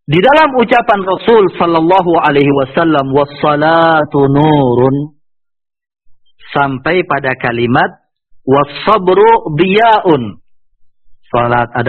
Di dalam ucapan Rasul sallallahu alaihi wasallam, was-salatu nurun, sampai pada kalimat was-sabru diya'un. Salat adalah